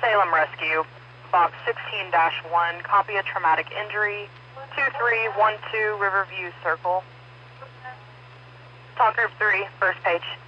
Salem Rescue, box 16-1, copy a traumatic injury, 2312 Riverview Circle. Talk group 3, first page.